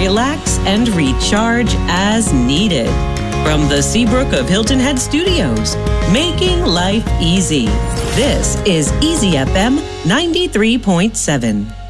relax, and recharge as needed. From the Seabrook of Hilton Head Studios, making life easy. This is Easy FM 93.7.